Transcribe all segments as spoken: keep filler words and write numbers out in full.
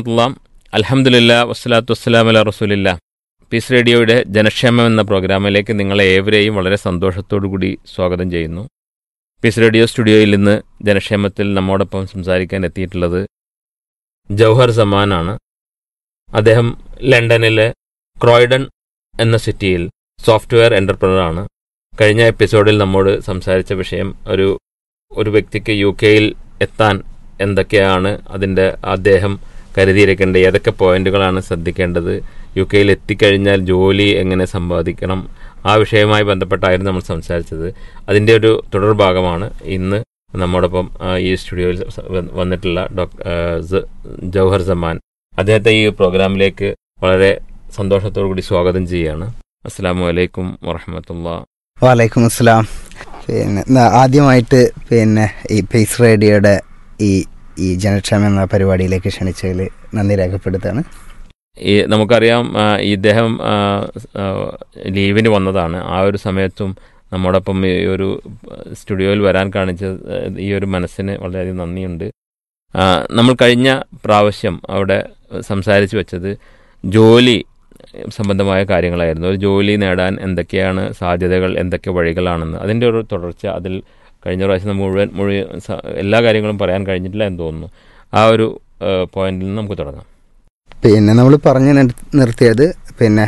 വറഹ്മത്തുള്ളാ. അൽഹംദുലില്ലാ വസ്സലാത്തു വസ്സലാമു അലാ റസൂലില്ലാ. പീസ് റേഡിയോയുടെ ജനക്ഷേമം എന്ന പ്രോഗ്രാമിലേക്ക് നിങ്ങളെ ഏവരെയും വളരെ സന്തോഷത്തോടു കൂടി സ്വാഗതം ചെയ്യുന്നു. പീസ് റേഡിയോ സ്റ്റുഡിയോയിൽ ഇന്ന് ജനക്ഷേമത്തിൽ നമ്മോടൊപ്പം സംസാരിക്കാൻ എത്തിയിട്ടുള്ളത് ജൗഹർ സമാനാണ്. അദ്ദേഹം ലണ്ടനിലെ ക്രോയ്ഡൺ എന്ന സിറ്റിയിൽ സോഫ്റ്റ്വെയർ എൻ്റർപ്രണറാണ്. കഴിഞ്ഞ എപ്പിസോഡിൽ നമ്മോട് സംസാരിച്ച വിഷയം ഒരു ഒരു വ്യക്തിക്ക് യു കെയിൽ എത്താൻ എന്തൊക്കെയാണ് അതിൻ്റെ അദ്ദേഹം കരുതിയിരിക്കേണ്ടത്, ഏതൊക്കെ പോയിന്റുകളാണ് ശ്രദ്ധിക്കേണ്ടത്, യു കെയിൽ എത്തിക്കഴിഞ്ഞാൽ ജോലി എങ്ങനെ സമ്പാദിക്കണം, ആ വിഷയവുമായി ബന്ധപ്പെട്ടായിരുന്നു നമ്മൾ സംസാരിച്ചത്. അതിൻ്റെ ഒരു തുടർഭാഗമാണ് ഇന്ന് നമ്മോടൊപ്പം ഈ സ്റ്റുഡിയോയിൽ വന്നിട്ടുള്ള ഡോക്ടർ ജൗഹർ സമാൻ. അദ്ദേഹത്തെ ഈ പ്രോഗ്രാമിലേക്ക് വളരെ സന്തോഷത്തോടു കൂടി സ്വാഗതം ചെയ്യുകയാണ്. അസ്സലാമു അലൈക്കും വറഹ്മത്തുള്ളാ. വലൈക്കും അസ്സലാം. പിന്നെ ആദ്യമായിട്ട് പിന്നെ ഈ പീസ് റേഡിയോയുടെ ഈ ഈ ജനക്ഷേമം എന്ന പരിപാടിയിലേക്ക് ക്ഷണിച്ചതിൽ നന്ദി രേഖപ്പെടുത്താണ്. ഈ നമുക്കറിയാം ഇദ്ദേഹം ലീവിന് വന്നതാണ്. ആ ഒരു സമയത്തും നമ്മോടൊപ്പം ഈ ഒരു സ്റ്റുഡിയോയിൽ വരാൻ കാണിച്ച ഈ ഒരു മനസ്സിന് വളരെയധികം നന്ദിയുണ്ട്. നമ്മൾ കഴിഞ്ഞ പ്രാവശ്യം അവിടെ സംസാരിച്ച് വെച്ചത് ജോലി സംബന്ധമായ കാര്യങ്ങളായിരുന്നു. ഒരു ജോലി നേടാൻ എന്തൊക്കെയാണ് സാധ്യതകൾ, എന്തൊക്കെ വഴികളാണെന്ന് അതിൻ്റെ ഒരു തുടർച്ച. അതിൽ കഴിഞ്ഞ പ്രാവശ്യം മുഴുവൻ മുഴുവൻ എല്ലാ കാര്യങ്ങളും പറയാൻ കഴിഞ്ഞിട്ടില്ല എന്ന് തോന്നുന്നു. ആ ഒരു പോയിന്റിൽ നിന്ന് നമുക്ക് തുടങ്ങാം. പിന്നെ നമ്മൾ പറഞ്ഞു നിർത്തിയത് പിന്നെ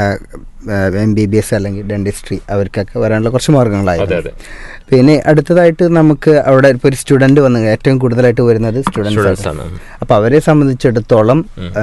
എം ബി ബി എസ് അല്ലെങ്കിൽ ഡെന്റിസ്ട്രി അവർക്കൊക്കെ വരാനുള്ള കുറച്ച് മാർഗങ്ങളായിരുന്നു. പിന്നെ അടുത്തതായിട്ട് നമുക്ക് അവിടെ ഇപ്പോൾ ഒരു സ്റ്റുഡൻറ്റ് വന്നു, ഏറ്റവും കൂടുതലായിട്ട് വരുന്നത് സ്റ്റുഡൻസ് ആണ്. അപ്പോൾ അവരെ സംബന്ധിച്ചിടത്തോളം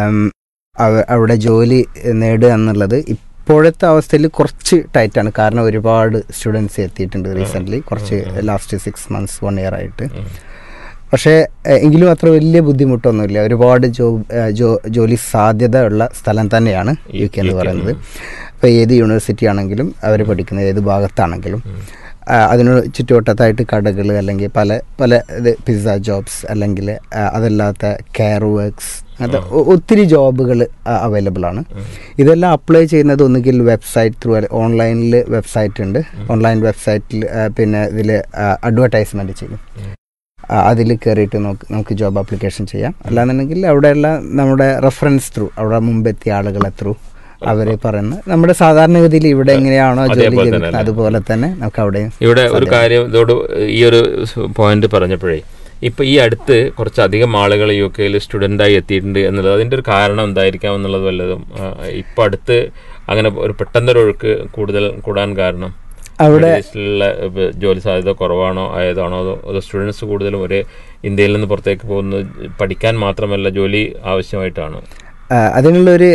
അവിടെ ജോലി നേടുക എന്നുള്ളത് ഇപ്പോഴത്തെ അവസ്ഥയിൽ കുറച്ച് ടൈറ്റാണ്. കാരണം ഒരുപാട് സ്റ്റുഡൻസ് എത്തിയിട്ടുണ്ട് റീസെൻ്റ്ലി, കുറച്ച് last six months one year ആയിട്ട്. പക്ഷേ എങ്കിലും അത്ര വലിയ ബുദ്ധിമുട്ടൊന്നുമില്ല. ഒരുപാട് ജോ ജോലി സാധ്യത ഉള്ള സ്ഥലം തന്നെയാണ് യു കെ എന്ന് പറയുന്നത്. ഇപ്പോൾ ഏത് യൂണിവേഴ്സിറ്റി ആണെങ്കിലും അവർ പഠിക്കുന്ന ഏത് ഭാഗത്താണെങ്കിലും അതിന് ചുറ്റുവട്ടത്തായിട്ട് കടകൾ അല്ലെങ്കിൽ പല പല ഇത് പിസ്സ ജോബ്സ് അല്ലെങ്കിൽ അതല്ലാത്ത കെയർ വർക്ക്സ്, അങ്ങനത്തെ ഒത്തിരി ജോബുകൾ അവൈലബിൾ ആണ്. ഇതെല്ലാം അപ്ലൈ ചെയ്യുന്നത് ഒന്നുകിൽ വെബ്സൈറ്റ് ത്രൂ, ഓൺലൈനിൽ വെബ്സൈറ്റ് ഉണ്ട്. ഓൺലൈൻ വെബ്സൈറ്റിൽ പിന്നെ ഇതിൽ അഡ്വർടൈസ്മെൻറ്റ് ചെയ്യും. അതിൽ കയറിയിട്ട് നമുക്ക് നമുക്ക് ജോബ് ആപ്ലിക്കേഷൻ ചെയ്യാം. അല്ലാന്നുണ്ടെങ്കിൽ അവിടെയുള്ള നമ്മുടെ റെഫറൻസ് ത്രൂ, അവിടെ മുമ്പെത്തിയ ആളുകളെ ത്രൂ അവർ പറയുന്ന നമ്മുടെ സാധാരണഗതിയിൽ ഇവിടെ എങ്ങനെയാണോ ജോലി ചെയ്യുന്നത് അതുപോലെ തന്നെ നമുക്ക് അവിടെ. ഇവിടെ ഒരു കാര്യം ഇതോട് ഈ ഒരു പോയിന്റ് പറഞ്ഞപ്പോഴേ, ഇപ്പം ഈ അടുത്ത് കുറച്ചധികം ആളുകൾ യു കെയിൽ സ്റ്റുഡൻ്റായി എത്തിയിട്ടുണ്ട് എന്നുള്ളത് അതിൻ്റെ ഒരു കാരണം എന്തായിരിക്കാം എന്നുള്ളത് വല്ലതും ഇപ്പം അടുത്ത് അങ്ങനെ ഒരു പെട്ടെന്നൊരു ഒഴുക്ക് കൂടുതൽ കൂടാൻ കാരണം അവിടെ ജോലി സാധ്യത കുറവാണോ ആയതാണോ, അതോ സ്റ്റുഡൻസ് കൂടുതലും ഒരേ ഇന്ത്യയിൽ നിന്ന് പുറത്തേക്ക് പോകുന്നത് പഠിക്കാൻ മാത്രമല്ല ജോലി ആവശ്യമായിട്ടാണോ? അതിനുള്ളൊരു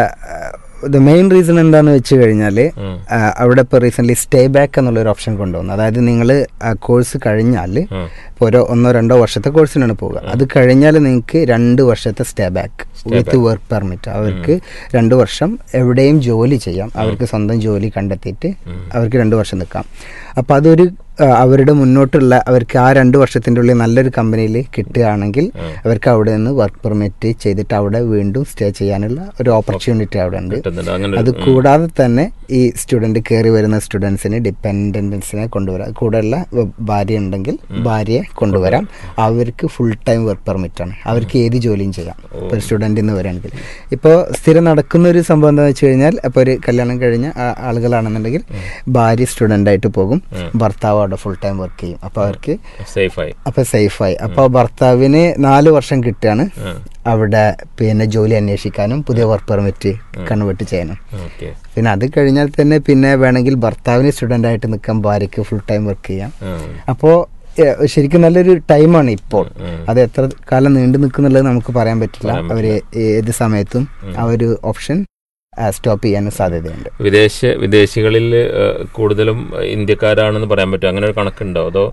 ദ മെയിൻ റീസൺ എന്താണെന്ന് വെച്ച് കഴിഞ്ഞാൽ അവിടെ ഇപ്പോൾ റീസെൻ്റ്ലി സ്റ്റേ ബാക്ക് എന്നുള്ളൊരു ഓപ്ഷൻ കൊണ്ടുവന്നു. അതായത് നിങ്ങൾ ആ കോഴ്സ് കഴിഞ്ഞാൽ ഇപ്പോൾ ഓരോ ഒന്നോ രണ്ടോ വർഷത്തെ കോഴ്സിനാണ് പോവുക. അത് കഴിഞ്ഞാൽ നിങ്ങൾക്ക് രണ്ട് വർഷത്തെ stay back with work permit. അവർക്ക് രണ്ട് വർഷം എവിടെയും ജോലി ചെയ്യാം. അവർക്ക് സ്വന്തം ജോലി കണ്ടെത്തിയിട്ട് അവർക്ക് രണ്ട് വർഷം നിൽക്കാം. അപ്പോൾ അതൊരു അവരുടെ മുന്നോട്ടുള്ള അവർക്ക് ആ രണ്ട് വർഷത്തിൻ്റെ ഉള്ളിൽ നല്ലൊരു കമ്പനിയിൽ കിട്ടുകയാണെങ്കിൽ അവർക്ക് അവിടെ നിന്ന് വർക്ക് പെർമിറ്റ് ചെയ്തിട്ട് അവിടെ വീണ്ടും സ്റ്റേ ചെയ്യാനുള്ള ഒരു ഓപ്പർച്യൂണിറ്റി അവിടെ ഉണ്ട്. അത് കൂടാതെ തന്നെ ഈ സ്റ്റുഡൻറ്റ് കയറി വരുന്ന സ്റ്റുഡൻസിന് ഡിപ്പെൻഡൻസിനെ കൊണ്ടുവരാം. കൂടെയുള്ള ഭാര്യ ഉണ്ടെങ്കിൽ ഭാര്യയെ കൊണ്ടുവരാം. അവർക്ക് ഫുൾ ടൈം വർക്ക് പെർമിറ്റാണ്. അവർക്ക് ഏത് ജോലിയും ചെയ്യാം. ഇപ്പോൾ സ്റ്റുഡൻറ്റിൽ നിന്ന് വരികയാണെങ്കിൽ ഇപ്പോൾ സ്ഥിരം നടക്കുന്ന ഒരു സംഭവം എന്താണെന്ന് വെച്ച് കഴിഞ്ഞാൽ, ഇപ്പോൾ ഒരു കല്യാണം കഴിഞ്ഞ ആളുകളാണെന്നുണ്ടെങ്കിൽ ഭാര്യ സ്റ്റുഡൻ്റായിട്ട് പോകും, ഭർത്താവ് അവിടെ ഫുൾ ടൈം വർക്ക് ചെയ്യും. അപ്പോൾ അവർക്ക് സേഫായി അപ്പോൾ സേഫായി അപ്പോൾ ഭർത്താവിന് നാല് വർഷം കിട്ടുകയാണ് അവിടെ പിന്നെ ജോലി അന്വേഷിക്കാനും പുതിയ വർക്ക് പെർമിറ്റ് കൺവേർട്ട് ചെയ്യാനും. പിന്നെ അത് കഴിഞ്ഞാൽ തന്നെ പിന്നെ വേണമെങ്കിൽ ഭർത്താവിന് സ്റ്റുഡൻ്റ് ആയിട്ട് നിൽക്കാൻ, ഭാര്യയ്ക്ക് ഫുൾ ടൈം വർക്ക് ചെയ്യാം. അപ്പോൾ ശരിക്കും നല്ലൊരു ടൈമാണ് ഇപ്പോൾ. അത് എത്ര കാലം നീണ്ടു നിൽക്കുന്നുള്ളത് നമുക്ക് പറയാൻ പറ്റില്ല. അവർ ഏത് സമയത്തും ആ ഒരു ഓപ്ഷൻ സ്റ്റോപ്പ് ചെയ്യാനും സാധ്യതയുണ്ട്. വിദേശ വിദേശികളിൽ കൂടുതലും ഇന്ത്യക്കാരാണെന്ന് പറയാൻ പറ്റും, അങ്ങനെ ഒരു കണക്കുണ്ടോ? അതോ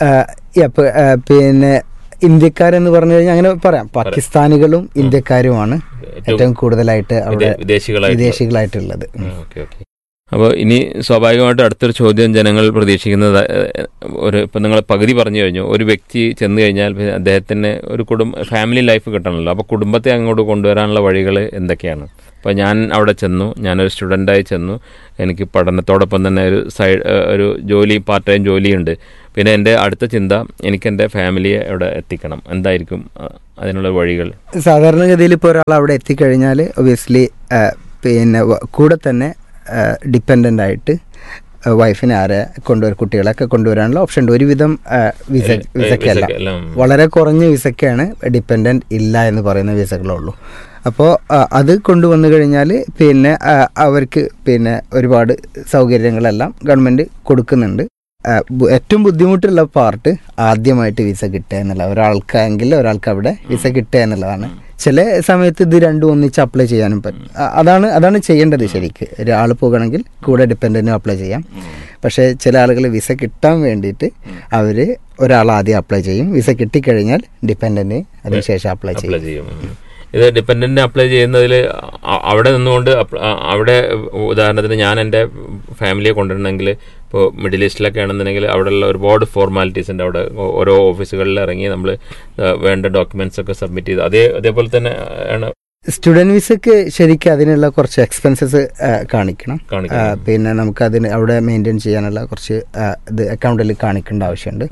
പിന്നെ ഇന്ത്യക്കാരെന്ന് പറഞ്ഞു കഴിഞ്ഞാൽ അങ്ങനെ പറയാം, പാകിസ്ഥാനികളും ഇന്ത്യക്കാരുമാണ് ഏറ്റവും കൂടുതലായിട്ട് അവിടെ വിദേശികളായിട്ടുള്ളത്. അപ്പോൾ ഇനി സ്വാഭാവികമായിട്ടും അടുത്തൊരു ചോദ്യം ജനങ്ങൾ പ്രതീക്ഷിക്കുന്നത് ഒരു ഇപ്പം നിങ്ങൾ പകുതി പറഞ്ഞു കഴിഞ്ഞു, ഒരു വ്യക്തി ചെന്ന് കഴിഞ്ഞാൽ പിന്നെ അദ്ദേഹത്തിന് ഒരു കുടുംബ ഫാമിലി ലൈഫ് കിട്ടണമല്ലോ. അപ്പോൾ കുടുംബത്തെ അങ്ങോട്ട് കൊണ്ടുവരാനുള്ള വഴികൾ എന്തൊക്കെയാണ്? അപ്പോൾ ഞാൻ അവിടെ ചെന്നു, ഞാനൊരു സ്റ്റുഡൻ്റായി ചെന്നു, എനിക്ക് പഠനത്തോടൊപ്പം തന്നെ ഒരു സൈഡ് ഒരു ജോലി പാർട്ട് ടൈം ജോലിയുണ്ട്. പിന്നെ എൻ്റെ അടുത്ത ചിന്ത എനിക്ക് എൻ്റെ ഫാമിലിയെ അവിടെ എത്തിക്കണം. എന്തായിരിക്കും അതിനുള്ള വഴികൾ? സാധാരണഗതിയിൽ ഇപ്പോൾ ഒരാൾ അവിടെ എത്തിക്കഴിഞ്ഞാൽ ഒബിയസ്ലി പിന്നെ കൂടെ തന്നെ ഡിപ്പെൻഡൻ്റ് ആയിട്ട് വൈഫിനെ ആരെ കൊണ്ടുവരും, കുട്ടികളെയൊക്കെ കൊണ്ടുവരാനുള്ള ഓപ്ഷൻ ഉണ്ട്. ഒരുവിധം വിസ വിസക്കല്ല, വളരെ കുറഞ്ഞ വിസക്കാണ് ഡിപ്പെൻഡൻ്റ് ഇല്ല എന്ന് പറയുന്ന വിസകളുള്ളൂ. അപ്പോൾ അത് കൊണ്ടുവന്നു കഴിഞ്ഞാൽ പിന്നെ അവർക്ക് പിന്നെ ഒരുപാട് സൗകര്യങ്ങളെല്ലാം ഗവൺമെൻറ് കൊടുക്കുന്നുണ്ട്. ഏറ്റവും ബുദ്ധിമുട്ടുള്ള പാർട്ട് ആദ്യമായിട്ട് വിസ കിട്ടുക എന്നുള്ള, ഒരാൾക്കെങ്കിൽ ഒരാൾക്ക് അവിടെ വിസ കിട്ടുക എന്നുള്ളതാണ്. ചില സമയത്ത് ഇത് രണ്ടും ഒന്നിച്ച് അപ്ലൈ ചെയ്യാനും പറ്റും. അതാണ് അതാണ് ചെയ്യേണ്ടത്. ശരിക്ക് ഒരാൾ പോകണമെങ്കിൽ കൂടെ ഡിപ്പെൻഡൻറ്റും അപ്ലൈ ചെയ്യാം. പക്ഷേ ചില ആളുകൾ വിസ കിട്ടാൻ വേണ്ടിയിട്ട് അവർ ഒരാൾ ആദ്യം അപ്ലൈ ചെയ്യും, വിസ കിട്ടിക്കഴിഞ്ഞാൽ ഡിപ്പെൻഡൻറ്റ് അതിനുശേഷം അപ്ലൈ ചെയ്യും. ഇത് ഡിപ്പെൻഡൻറ്റ് അപ്ലൈ ചെയ്യുന്നതിൽ അവിടെ നിന്നുകൊണ്ട് അവിടെ ഉദാഹരണത്തിന് ഞാൻ എൻ്റെ ഫാമിലിയെ കൊണ്ടുവരണമെങ്കിൽ ഇപ്പോൾ മിഡിൽ ഈസ്റ്റിലൊക്കെ ആണെന്നുണ്ടെങ്കിൽ അവിടെയുള്ള ഒരുപാട് ഫോർമാലിറ്റീസ് ഉണ്ട്. അവിടെ ഓരോ ഓഫീസുകളിൽ ഇറങ്ങി നമ്മൾ വേണ്ട ഡോക്യുമെൻറ്റ്സ് ഒക്കെ സബ്മിറ്റ് ചെയ്ത് അതേ അതേപോലെ തന്നെ ആണ്. സ്റ്റുഡൻറ് വിസക്ക് ശരിക്കും അതിനുള്ള കുറച്ച് എക്സ്പെൻസസ് കാണിക്കണം. പിന്നെ നമുക്ക് അതിന് അവിടെ മെയിൻറ്റെയിൻ ചെയ്യാനുള്ള കുറച്ച് ഇത് അക്കൗണ്ടിൽ കാണിക്കേണ്ട ആവശ്യമുണ്ട്.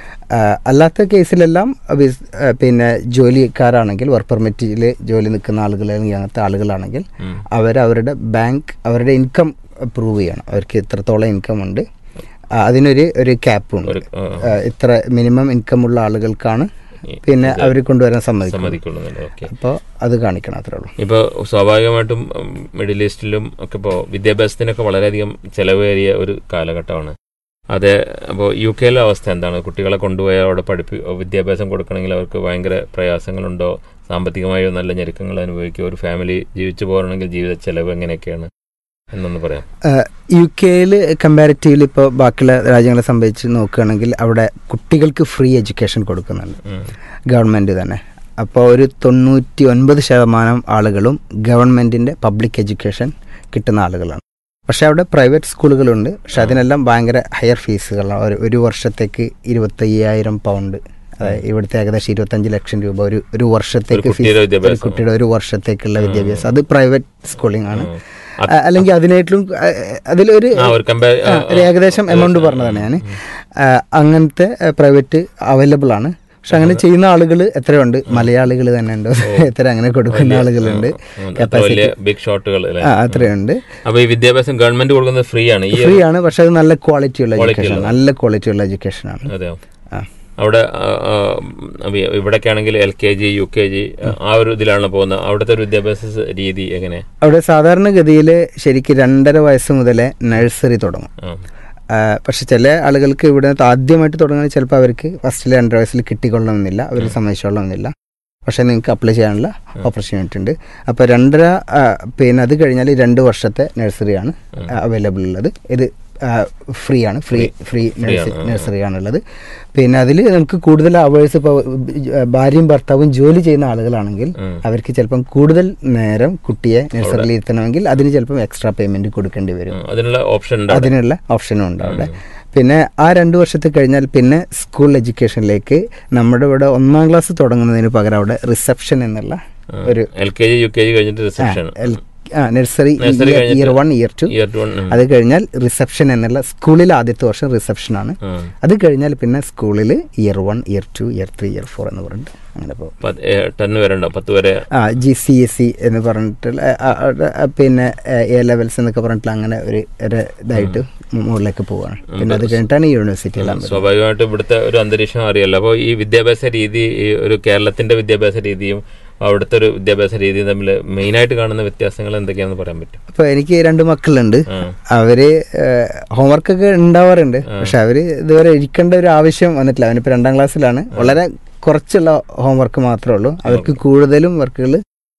അല്ലാത്ത കേസിലെല്ലാം പിന്നെ ജോലിക്കാരാണെങ്കിൽ വർക്ക് പെർമിറ്റിൽ ജോലി നിൽക്കുന്ന ആളുകളാണെങ്കിൽ അങ്ങനത്തെ ആളുകളാണെങ്കിൽ അവർ അവരുടെ ബാങ്ക് അവരുടെ ഇൻകം പ്രൂവ് ചെയ്യണം. അവർക്ക് ഇത്രത്തോളം ഇൻകം ഉണ്ട്, അതിനൊരു ഒരു ക്യാപ്പുണ്ട്. ഇത്ര മിനിമം ഇൻകം ഉള്ള ആളുകൾക്കാണ് പിന്നെ അവർ കൊണ്ടുവരാൻ സമ്മതിക്കുന്നുണ്ട്. അപ്പോൾ അത് കാണിക്കണം, അത്രേ ഉള്ളൂ. ഇപ്പോൾ സ്വാഭാവികമായിട്ടും മിഡിൽ ഈസ്റ്റിലും ഒക്കെ ഇപ്പോൾ വിദ്യാഭ്യാസത്തിനൊക്കെ വളരെയധികം ചിലവേറിയ ഒരു കാലഘട്ടമാണ്. അതെ. അപ്പോൾ യു കെയിലെ അവസ്ഥ എന്താണ്? കുട്ടികളെ കൊണ്ടുപോയാൽ അവിടെ പഠിപ്പി വിദ്യാഭ്യാസം കൊടുക്കണമെങ്കിൽ അവർക്ക് ഭയങ്കര പ്രയാസങ്ങളുണ്ടോ? സാമ്പത്തികമായോ നല്ല ഞെരുക്കങ്ങൾ അനുഭവിക്കുക? ഒരു ഫാമിലി ജീവിച്ചു പോകണമെങ്കിൽ ജീവിത ചെലവ് എങ്ങനെയൊക്കെയാണ് എന്നൊന്ന് പറയാം. യു കെയിൽ കമ്പാരിറ്റീവ്ലി ഇപ്പോൾ ബാക്കിയുള്ള രാജ്യങ്ങളെ സംബന്ധിച്ച് നോക്കുകയാണെങ്കിൽ അവിടെ കുട്ടികൾക്ക് ഫ്രീ എഡ്യൂക്കേഷൻ കൊടുക്കുന്നുണ്ട് ഗവൺമെൻറ് തന്നെ. അപ്പോൾ ഒരു തൊണ്ണൂറ്റി ഒൻപത് ശതമാനം ആളുകളും ഗവൺമെൻറ്റിൻ്റെ പബ്ലിക് എഡ്യൂക്കേഷൻ കിട്ടുന്ന ആളുകളാണ്. പക്ഷേ അവിടെ പ്രൈവറ്റ് സ്കൂളുകളുണ്ട്, പക്ഷെ അതിനെല്ലാം ഭയങ്കര ഹയർ ഫീസുകളാണ്. ഒരു ഒരു വർഷത്തേക്ക് ഇരുപത്തയ്യായിരം പൗണ്ട്, അതായത് ഇവിടുത്തെ ഏകദേശം ഇരുപത്തഞ്ച് ലക്ഷം രൂപ ഒരു ഒരു വർഷത്തേക്ക് ഫീസ്, ഒരു കുട്ടിയുടെ ഒരു വർഷത്തേക്കുള്ള വിദ്യാഭ്യാസം. അത് പ്രൈവറ്റ് സ്കൂളിംഗ് ആണ്. അല്ലെങ്കിൽ അതിനായിട്ടും അതിലൊരു ഏകദേശം എമൗണ്ട് പറഞ്ഞതാണ് ഞാൻ. അങ്ങനത്തെ പ്രൈവറ്റ് അവൈലബിൾ ആണ്. പക്ഷെ അങ്ങനെ ചെയ്യുന്ന ആളുകൾ എത്രയുണ്ട്? മലയാളികൾ തന്നെ ഉണ്ട്, എത്ര അങ്ങനെ കൊടുക്കുന്ന ആളുകളുണ്ട്. അത്രയുണ്ട്. അപ്പോൾ ഈ വിദ്യാഭ്യാസം ഗവൺമെന്റ് കൊടുക്കുന്നത് ഫ്രീ ആണ്. ഫ്രീ ആണ്, പക്ഷെ അത് നല്ല ക്വാളിറ്റിയുള്ള എഡ്യൂക്കേഷൻ, നല്ല ക്വാളിറ്റിയുള്ള എഡ്യൂക്കേഷൻ ആണ്. അവിടെ ഇവിടൊക്കെ ആണെങ്കിൽ L K G U K G ആ ഒരു ഇതിലാണ് പോകുന്നത്. അവിടുത്തെ ഒരു വിദ്യാഭ്യാസ രീതി എങ്ങനെ? അവിടെ സാധാരണഗതിയിൽ ശരിക്കും രണ്ടര വയസ്സ് മുതലേ നഴ്സറി തുടങ്ങും. പക്ഷെ ചില ആളുകൾക്ക് ഇവിടെ ആദ്യമായിട്ട് തുടങ്ങുന്നത് ചിലപ്പോൾ അവർക്ക് ഫസ്റ്റിൽ രണ്ടര വയസ്സിൽ കിട്ടിക്കൊള്ളണമെന്നില്ല, അവർ സമ്മതിച്ചോളണമെന്നില്ല. പക്ഷേ നിങ്ങൾക്ക് അപ്ലൈ ചെയ്യാനുള്ള ഓപ്പർച്യൂണിറ്റി ഉണ്ട്. അപ്പോൾ രണ്ടര പിന്നെ അത് കഴിഞ്ഞാൽ രണ്ട് വർഷത്തെ നഴ്സറിയാണ് അവൈലബിൾ ഉള്ളത്. ഇത് ഫ്രീ ആണ്, ഫ്രീ ഫ്രീ നഴ്സറി ആണുള്ളത്. പിന്നെ അതിൽ നമുക്ക് കൂടുതൽ അവേഴ്സ്, ഇപ്പോൾ ഭാര്യയും ഭർത്താവും ജോലി ചെയ്യുന്ന ആളുകളാണെങ്കിൽ അവർക്ക് ചിലപ്പം കൂടുതൽ നേരം കുട്ടിയെ നഴ്സറിയിൽ ഇരുത്തണമെങ്കിൽ അതിന് ചിലപ്പം എക്സ്ട്രാ പേയ്മെന്റ് കൊടുക്കേണ്ടി വരും. അതിനുള്ള ഓപ്ഷൻ അതിനുള്ള ഓപ്ഷനും ഉണ്ട് അവിടെ. പിന്നെ ആ രണ്ട് വർഷത്തെ കഴിഞ്ഞാൽ പിന്നെ സ്കൂൾ എഡ്യൂക്കേഷനിലേക്ക് നമ്മുടെ ഇവിടെ ഒന്നാം ക്ലാസ് തുടങ്ങുന്നതിന് പകരം അവിടെ റിസപ്ഷൻ എന്നുള്ള ഒരു L K G U K G കഴിഞ്ഞിട്ട് reception, nursery year one year to, അത് കഴിഞ്ഞാൽ റിസപ്ഷൻ എന്നുള്ള സ്കൂളിൽ ആദ്യത്തെ വർഷം റിസപ്ഷനാണ്. അത് കഴിഞ്ഞാൽ പിന്നെ സ്കൂളിൽ year one year two year three year four എന്ന് പറഞ്ഞിട്ട് അങ്ങനെ പോകും. ആ ജി സി എസ് സി എന്ന് പറഞ്ഞിട്ടുള്ള പിന്നെ എ ലെവൽസ് എന്നൊക്കെ പറഞ്ഞിട്ടുള്ള അങ്ങനെ ഒരു ഇതായിട്ട് മുകളിലേക്ക് പോവാണ്. പിന്നെ അത് കഴിഞ്ഞിട്ടാണ് യൂണിവേഴ്സിറ്റി എല്ലാം. സ്വാഭാവികമായിട്ടും ഇവിടുത്തെ ഒരു അന്തരീക്ഷം അറിയാലോ. അപ്പോൾ ഈ വിദ്യാഭ്യാസ രീതി, ഒരു കേരളത്തിന്റെ വിദ്യാഭ്യാസ രീതിയും അവിടുത്തെ ഒരു വിദ്യാഭ്യാസ രീതി തമ്മിൽ മെയിനായിട്ട് കാണുന്ന വ്യത്യാസങ്ങൾ എന്തൊക്കെയാണെന്ന് പറയാൻ പറ്റും? അപ്പോൾ എനിക്ക് രണ്ട് മക്കളുണ്ട്. അവര് ഹോംവർക്കൊക്കെ ഉണ്ടാവാറുണ്ട്, പക്ഷെ അവര് ഇതുവരെ ഇരിക്കേണ്ട ഒരു ആവശ്യം വന്നിട്ടില്ല. അവനിപ്പോൾ രണ്ടാം ക്ലാസ്സിലാണ്. വളരെ കുറച്ചുള്ള ഹോംവർക്ക് മാത്രമേ ഉള്ളൂ. അവർക്ക് കൂടുതലും വർക്കുകൾ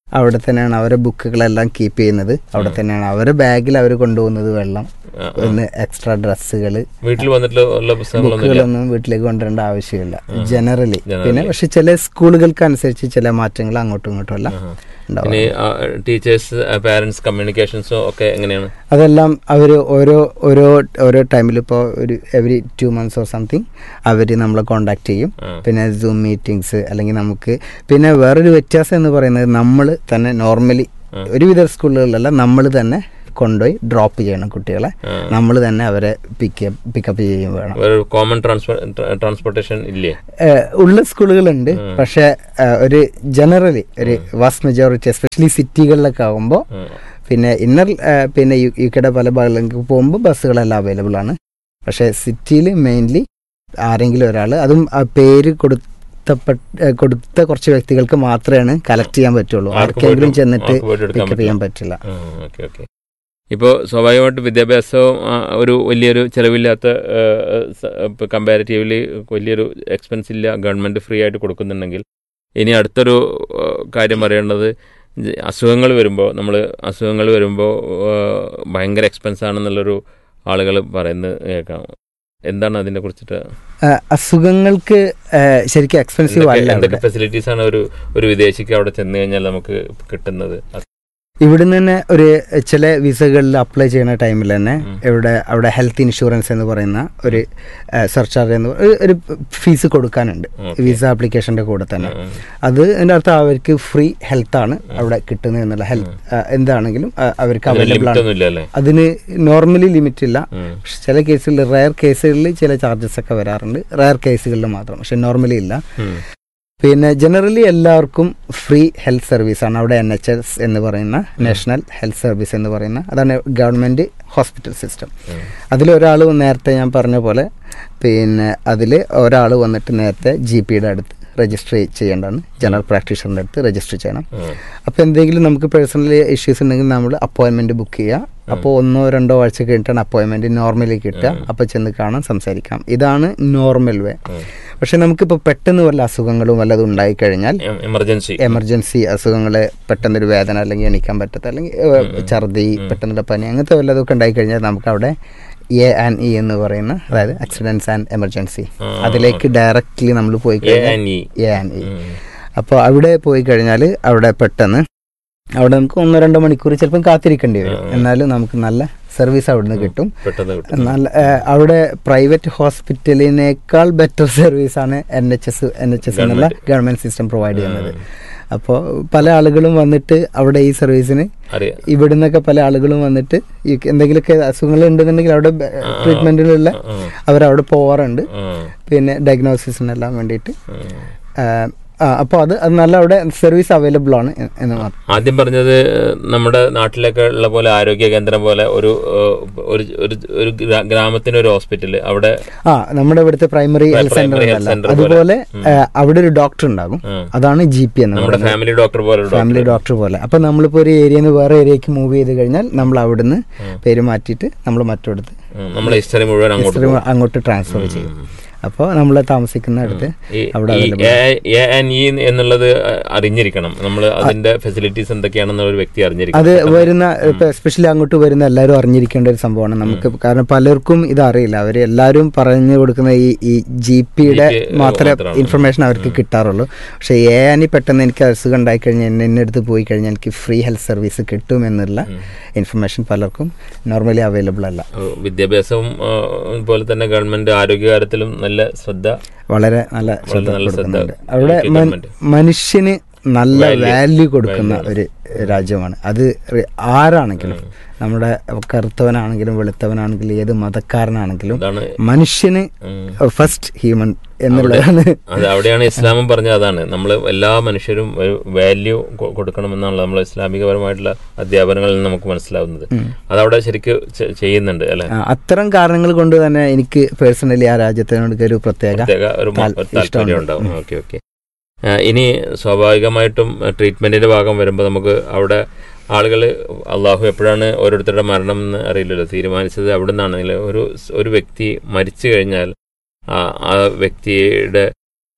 അവിടെ തന്നെയാണ് അവരെ ബുക്കുകളെല്ലാം കീപ്പ് ചെയ്യുന്നത്, അവിടെ തന്നെയാണ് അവരെ ബാഗിൽ അവർ കൊണ്ടുപോകുന്നത് വെള്ളം, ഒന്ന് എക്സ്ട്രാ ഡ്രസ്സുകൾ, വീട്ടിൽ വന്നിട്ടുള്ള ബുക്കുകളൊന്നും വീട്ടിലേക്ക് കൊണ്ടുവരേണ്ട ആവശ്യമില്ല ജനറലി. പിന്നെ പക്ഷെ ചില സ്കൂളുകൾക്ക് അനുസരിച്ച് ചില മാറ്റങ്ങൾ അങ്ങോട്ടും ഇങ്ങോട്ടും എല്ലാം ടീച്ചേഴ്സ് പാരന്റ്സ് കമ്മ്യൂണിക്കേഷൻസോ ഒക്കെ എങ്ങനെയാണ്? അതെല്ലാം അവർ ഓരോ ഓരോ ഓരോ ടൈമിൽ ഇപ്പോൾ ഒരു every two months or something അവർ നമ്മളെ കോണ്ടാക്ട് ചെയ്യും. പിന്നെ സൂം മീറ്റിംഗ്സ് അല്ലെങ്കിൽ നമുക്ക് പിന്നെ വേറൊരു വ്യത്യാസം എന്ന് പറയുന്നത് നമ്മൾ തന്നെ നോർമലി ഒരുവിധ സ്കൂളുകളിലല്ല നമ്മൾ തന്നെ കൊണ്ടുപോയി ഡ്രോപ്പ് ചെയ്യണം കുട്ടികളെ, നമ്മൾ തന്നെ അവരെ പിക്ക് പിക്കപ്പ് ചെയ്യുകയും വേണം. കോമൺ ട്രാൻസ്പോർട്ടേഷൻ ഇല്ലേ? ഉള്ള സ്കൂളുകളുണ്ട്, പക്ഷെ ഒരു ജനറലി ഒരു വാസ്റ്റ് മെജോറിറ്റി എസ്പെഷ്യലി സിറ്റികളിലൊക്കെ ആകുമ്പോൾ പിന്നെ ഇന്നർ പിന്നെ യു കെയുടെ പല ഭാഗങ്ങളിലേക്ക് പോകുമ്പോൾ ബസ്സുകളെല്ലാം അവൈലബിൾ ആണ്. പക്ഷെ സിറ്റിയിൽ മെയിൻലി ആരെങ്കിലും ഒരാൾ, അതും പേര് കൊടുത്ത് കൊടുത്ത കുറച്ച് വ്യക്തികൾക്ക് മാത്രമേ കളക്ട് ചെയ്യാൻ പറ്റുള്ളൂ, ആർക്കെങ്കിലും ചെന്നിട്ട് പിക്കപ്പ് ചെയ്യാൻ പറ്റില്ല. ഇപ്പോൾ സ്വാഭാവികമായിട്ട് വിദ്യാഭ്യാസവും ഒരു വലിയൊരു ചിലവില്ലാത്ത കമ്പാരിറ്റീവ്ലി വലിയൊരു എക്സ്പെൻസ് ഇല്ല, ഗവൺമെൻറ് ഫ്രീ ആയിട്ട് കൊടുക്കുന്നുണ്ടെങ്കിൽ ഇനി അടുത്തൊരു കാര്യം പറയേണ്ടത് അസുഖങ്ങൾ വരുമ്പോൾ നമ്മൾ അസുഖങ്ങൾ വരുമ്പോൾ ഭയങ്കര എക്സ്പെൻസ് ആണെന്നുള്ളൊരു ആളുകൾ പറയുന്നത് കേൾക്കാം. എന്താണ് അതിനെ കുറിച്ചിട്ട്? അസുഖങ്ങൾക്ക് ശരിക്കും എക്സ്പെൻസീവ് അല്ല. എന്തൊക്കെ ഫെസിലിറ്റീസ് ആണ് ഒരു ഒരു വിദേശിക്ക് അവിടെ ചെന്ന് കഴിഞ്ഞാൽ നമുക്ക് കിട്ടുന്നത്? ഇവിടുന്ന് തന്നെ ഒരു ചില വിസകളിൽ അപ്ലൈ ചെയ്യുന്ന ടൈമിൽ തന്നെ ഇവിടെ അവിടെ ഹെൽത്ത് ഇൻഷുറൻസ് എന്ന് പറയുന്ന ഒരു സർചാർജ് എന്ന് ഒരു ഫീസ് കൊടുക്കാനുണ്ട് വിസ ആപ്ലിക്കേഷൻ്റെ കൂടെ തന്നെ. അത് എൻ്റെ അർത്ഥം അവർക്ക് ഫ്രീ ഹെൽത്താണ് അവിടെ കിട്ടുന്നത് എന്നുള്ള, ഹെൽത്ത് എന്താണെങ്കിലും അവർക്ക് അവൈലബിൾ ആണ്. അതിന് നോർമലി ലിമിറ്റ് ഇല്ല. പക്ഷെ ചില കേസുകളിൽ റയർ കേസുകളിൽ ചില ചാർജസ് ഒക്കെ വരാറുണ്ട്, റയർ കേസുകളിൽ മാത്രം, പക്ഷെ നോർമലി ഇല്ല. പിന്നെ ജനറലി എല്ലാവർക്കും ഫ്രീ ഹെൽത്ത് സർവീസാണ് അവിടെ. എൻ എച്ച് എസ് എന്ന് പറയുന്ന നാഷണൽ ഹെൽത്ത് സർവീസ് എന്ന് പറയുന്ന അതാണ് ഗവൺമെൻറ് ഹോസ്പിറ്റൽ സിസ്റ്റം. അതിലൊരാൾ നേരത്തെ ഞാൻ പറഞ്ഞ പോലെ പിന്നെ അതിൽ ഒരാൾ വന്നിട്ട് നേരത്തെ ജി പിയുടെ അടുത്ത് രജിസ്റ്റർ ചെയ്യേണ്ടതാണ്, ജനറൽ പ്രാക്ടീഷണറിൻ്റെ അടുത്ത് രജിസ്റ്റർ ചെയ്യണം. അപ്പോൾ എന്തെങ്കിലും നമുക്ക് പേഴ്സണൽ ഇഷ്യൂസ് ഉണ്ടെങ്കിൽ നമ്മൾ അപ്പോയിൻമെൻറ്റ് ബുക്ക് ചെയ്യുക. അപ്പോൾ ഒന്നോ രണ്ടോ ആഴ്ച കഴിഞ്ഞിട്ടാണ് അപ്പോയിൻമെൻറ്റ് നോർമലി കിട്ടുക. അപ്പോൾ ചെന്ന് കാണാം, സംസാരിക്കാം. ഇതാണ് നോർമൽ വേ. പക്ഷെ നമുക്കിപ്പോൾ പെട്ടെന്ന് വല്ല അസുഖങ്ങളും വല്ലതും ഉണ്ടായിക്കഴിഞ്ഞാൽ, എമർജൻസി എമർജൻസി അസുഖങ്ങൾ, പെട്ടെന്നൊരു വേദന അല്ലെങ്കിൽ എണീക്കാൻ പറ്റാത്ത അല്ലെങ്കിൽ ഛർദി, പെട്ടെന്നുള്ള പനി, അങ്ങനത്തെ വല്ലതൊക്കെ ഉണ്ടായിക്കഴിഞ്ഞാൽ നമുക്ക് അവിടെ എ ആൻഡ് ഇ എന്ന് പറയുന്ന, അതായത് ആക്സിഡൻസ് ആൻഡ് എമർജൻസി, അതിലേക്ക് ഡയറക്റ്റ്ലി നമ്മൾ പോയി കഴിഞ്ഞാൽ എ ആൻഡ് ഇ. അപ്പോൾ അവിടെ പോയി കഴിഞ്ഞാൽ അവിടെ പെട്ടെന്ന് അവിടെ നമുക്ക് ഒന്നോ രണ്ടോ മണിക്കൂർ ചിലപ്പം കാത്തിരിക്കേണ്ടി വരും. എന്നാലും നമുക്ക് നല്ല സർവീസ് അവിടുന്ന് കിട്ടും. നല്ല അവിടെ പ്രൈവറ്റ് ഹോസ്പിറ്റലിനേക്കാൾ ബെറ്റർ സർവീസാണ് N H S N H S എന്നുള്ള ഗവൺമെൻറ് സിസ്റ്റം പ്രൊവൈഡ് ചെയ്യുന്നത്. അപ്പോൾ പല ആളുകളും വന്നിട്ട് അവിടെ ഈ സർവീസിന് ഇവിടുന്നൊക്കെ പല ആളുകളും വന്നിട്ട് ഈ എന്തെങ്കിലുമൊക്കെ അസുഖങ്ങൾ ഉണ്ടെന്നുണ്ടെങ്കിൽ അവിടെ ട്രീറ്റ്മെൻറ്റിലുള്ള അവരവിടെ പോവാറുണ്ട്, പിന്നെ ഡയഗ്നോസിസിനെല്ലാം വേണ്ടിയിട്ട്. അപ്പോൾ അത് അത് നല്ല അവിടെ സർവീസ് അവൈലബിൾ ആണ് എന്ന് മാത്രം. ആദ്യം പറഞ്ഞത് നമ്മുടെ നാട്ടിലൊക്കെ ഉള്ള പോലെ ആരോഗ്യ കേന്ദ്രം പോലെ ഒരു ഒരു ഗ്രാമത്തിന് ഒരു ഹോസ്പിറ്റൽ അവിടെ, ആ നമ്മുടെ ഇവിടുത്തെ പ്രൈമറി ഹെൽത്ത് സെന്റർ, അതുപോലെ അവിടെ ഒരു ഡോക്ടർ ഉണ്ടാകും, അതാണ് ജി പി എന്ന് പറയുന്നത്, ഫാമിലി ഡോക്ടർ പോലെ ഫാമിലി ഡോക്ടർ പോലെ. അപ്പൊ നമ്മളിപ്പോ ഒരു ഏരിയയിൽ നിന്ന് വേറെ ഏരിയക്ക് മൂവ് ചെയ്ത് കഴിഞ്ഞാൽ നമ്മൾ അവിടുന്ന് പേര് മാറ്റിയിട്ട് നമ്മൾ മറ്റൊടുത്ത് ഹിസ്റ്ററി മുഴുവൻ അങ്ങോട്ട് ട്രാൻസ്ഫർ ചെയ്യും. അപ്പോൾ നമ്മൾ താമസിക്കുന്ന അടുത്ത് അവിടെ എന്നുള്ളത് അറിഞ്ഞിരിക്കണം, നമ്മൾ അതിന്റെ ഫെസിലിറ്റീസ് എന്തൊക്കെയാണെന്ന് ഒരു വ്യക്തി അറിഞ്ഞിരിക്കണം. അത് വരുന്ന എസ്പെഷ്യലി അങ്ങോട്ട് വരുന്ന എല്ലാവരും അറിഞ്ഞിരിക്കേണ്ട ഒരു സംഭവമാണ് നമുക്ക്. കാരണം പലർക്കും ഇതറിയില്ല, അവർ എല്ലാവരും പറഞ്ഞു കൊടുക്കുന്ന ഈ ഈ ജി പിയുടെ മാത്രമേ ഇൻഫർമേഷൻ അവർക്ക് കിട്ടാറുള്ളൂ. പക്ഷേ എ ആനി പെട്ടെന്ന് എനിക്ക് അസുഖം ഉണ്ടായി കഴിഞ്ഞാൽ എന്നെ എന്നെ അടുത്ത് പോയി കഴിഞ്ഞാൽ എനിക്ക് ഫ്രീ ഹെൽത്ത് സർവീസ് കിട്ടുമെന്നുള്ള ഇൻഫർമേഷൻ പലർക്കും നോർമലി അവൈലബിൾ അല്ല. വിദ്യാഭ്യാസവും പോലെ തന്നെ ഗവൺമെന്റ് ആരോഗ്യകാര്യത്തിലും നല്ല ശ്രദ്ധ, വളരെ നല്ല ശ്രദ്ധ കൊടുക്കുന്നുണ്ട്. അവിടെ മനുഷ്യന് നല്ല വാല്യൂ കൊടുക്കുന്ന ഒരു രാജ്യമാണ് അത്. ആരാണെങ്കിലും, നമ്മുടെ കറുത്തവനാണെങ്കിലും വെളുത്തവനാണെങ്കിലും ഏത് മതക്കാരനാണെങ്കിലും മനുഷ്യന് ഫസ്റ്റ് ഹ്യൂമൻ എന്നുള്ളതാണ്. അത് അവിടെയാണ് ഇസ്ലാമും പറഞ്ഞത്. അതാണ് നമ്മൾ എല്ലാ മനുഷ്യരും ഒരു വാല്യൂ കൊടുക്കണമെന്നാണല്ലോ നമ്മൾ ഇസ്ലാമികപരമായിട്ടുള്ള അധ്യാപനങ്ങളിൽ നിന്ന് നമുക്ക് മനസ്സിലാവുന്നത്. അതവിടെ ശരിക്കും ചെയ്യുന്നുണ്ട് അല്ലെ. അത്തരം കാരണങ്ങൾ കൊണ്ട് തന്നെ എനിക്ക് പേഴ്സണലി ആ രാജ്യത്തിനോട് ഒരു പ്രത്യേക ഒരു താല്പര്യം ഉണ്ടാവും. ഓക്കെ ഓക്കെ ഇനി സ്വാഭാവികമായിട്ടും ട്രീറ്റ്മെന്റിന്റെ ഭാഗം വരുമ്പോൾ നമുക്ക് അവിടെ ആളുകൾ, അള്ളാഹു എപ്പോഴാണ് ഓരോരുത്തരുടെ മരണം എന്ന് അറിയില്ലല്ലോ, തീരുമാനിച്ചത് അവിടെ നിന്നാണെങ്കിൽ ഒരു ഒരു വ്യക്തി മരിച്ചു കഴിഞ്ഞാൽ ആ വ്യക്തിയുടെ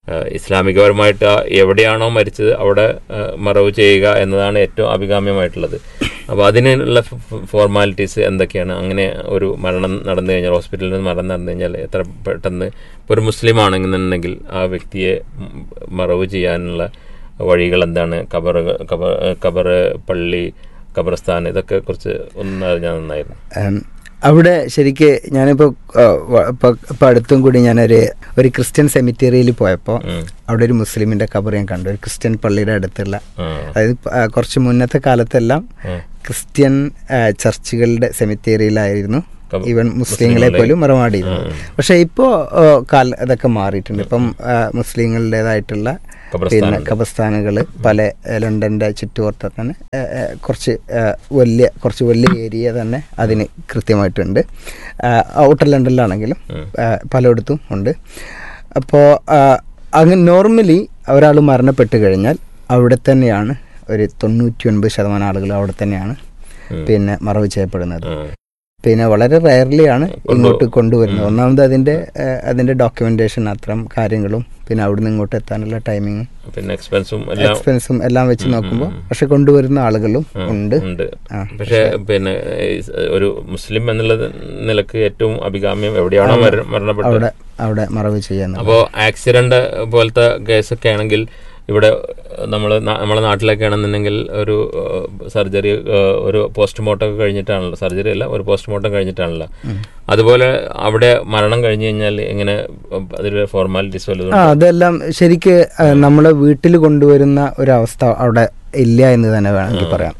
ഇസ്ലാമികപരമായിട്ട് എവിടെയാണോ മരിച്ചത് അവിടെ മറവ് ചെയ്യുക എന്നതാണ് ഏറ്റവും അഭികാമ്യമായിട്ടുള്ളത്. അപ്പോൾ അതിനുള്ള ഫോർമാലിറ്റീസ് എന്തൊക്കെയാണ്? അങ്ങനെ ഒരു മരണം നടന്നു കഴിഞ്ഞാൽ, ഹോസ്പിറ്റലിൽ നിന്ന് മരണം നടന്നു കഴിഞ്ഞാൽ എത്ര പെട്ടെന്ന് ഇപ്പോൾ ഒരു മുസ്ലിം ആണെന്നുണ്ടെങ്കിൽ ആ വ്യക്തിയെ മറവ് ചെയ്യാനുള്ള വഴികൾ എന്താണ്? ഖബർ ഖബർ ഖബർ പള്ളി, ഖബർസ്ഥാൻ, ഇതൊക്കെ കുറിച്ച് ഒന്ന് അറിഞ്ഞാൽ നന്നായിരുന്നു. അവിടെ ശരിക്ക് ഞാനിപ്പോൾ ഇപ്പോൾ അടുത്തും കൂടി ഞാനൊരു ഒരു ക്രിസ്ത്യൻ സെമിറ്റേറിയയിൽ പോയപ്പോൾ അവിടെ ഒരു മുസ്ലിമിൻ്റെ ഖബർ ഞാൻ കണ്ടു, ഒരു ക്രിസ്ത്യൻ പള്ളിയുടെ അടുത്തുള്ള. അതായത് കുറച്ച് മുന്നത്തെ കാലത്തെല്ലാം ക്രിസ്ത്യൻ ചർച്ചുകളുടെ സെമിറ്റേറിയയിലായിരുന്നു ഈവൻ മുസ്ലിങ്ങളെ പോലും മറമാടിയിരുന്നു. പക്ഷേ ഇപ്പോൾ കാല ഇതൊക്കെ മാറിയിട്ടുണ്ട്. ഇപ്പം മുസ്ലിങ്ങളുടേതായിട്ടുള്ള പിന്നെ ഖബർസ്ഥാനുകൾ പല ലണ്ടൻ്റെ ചുറ്റുവട്ടത്ത് തന്നെ കുറച്ച് വലിയ കുറച്ച് വലിയ ഏരിയ തന്നെ അതിന് കൃത്യമായിട്ടുണ്ട്. ഔട്ടർ ലണ്ടനിലാണെങ്കിലും പലയിടത്തും ഉണ്ട്. അപ്പോൾ അങ്ങനെ നോർമലി ഒരാൾ മരണപ്പെട്ട് കഴിഞ്ഞാൽ അവിടെ തന്നെയാണ് ഒരു തൊണ്ണൂറ്റി ഒൻപത് ശതമാനം ആളുകൾ അവിടെ തന്നെയാണ് പിന്നെ മറവ് ചെയ്യപ്പെടുന്നത്. പിന്നെ വളരെ റയർലി ആണ് ഇങ്ങോട്ട് കൊണ്ടുവരുന്നത്. ഒന്നാമത് അതിൻ്റെ അതിൻ്റെ ഡോക്യുമെൻറ്റേഷൻ അത്തരം കാര്യങ്ങളും പിന്നെ അവിടുന്ന് ഇങ്ങോട്ട് എത്താനുള്ള ടൈമിങ്ങും പിന്നെ എക്സ്പെൻസും എക്സ്പെൻസും എല്ലാം വെച്ച് നോക്കുമ്പോൾ പക്ഷെ കൊണ്ടുവരുന്ന ആളുകളും ഉണ്ട്. പക്ഷേ പിന്നെ ഒരു മുസ്ലിം എന്നുള്ള നിലക്ക് ഏറ്റവും അഭികാമ്യം എവിടെയാണോ മരണപ്പെട്ടത് അവിടെ അവിടെ മറവ് ചെയ്യാൻ. അപ്പോൾ ആക്സിഡന്റ് പോലത്തെ കേസൊക്കെ ആണെങ്കിൽ ഇവിടെ നമ്മൾ നമ്മളെ നാട്ടിലൊക്കെ ആണെന്നുണ്ടെങ്കിൽ ഒരു സർജറി ഒരു പോസ്റ്റ്മോർട്ടം ഒക്കെ കഴിഞ്ഞിട്ടാണല്ലോ, സർജറി അല്ല ഒരു പോസ്റ്റ്മോർട്ടം കഴിഞ്ഞിട്ടാണല്ലോ. അതുപോലെ അവിടെ മരണം കഴിഞ്ഞു കഴിഞ്ഞാൽ എങ്ങനെ അതിൽ ഫോർമാലിറ്റീസ് വല്ലതും? അതെല്ലാം ശരിക്ക് നമ്മളെ വീട്ടിൽ കൊണ്ടുവരുന്ന ഒരവസ്ഥ അവിടെ ഇല്ല എന്ന് തന്നെ വേണമെങ്കിൽ പറയാം.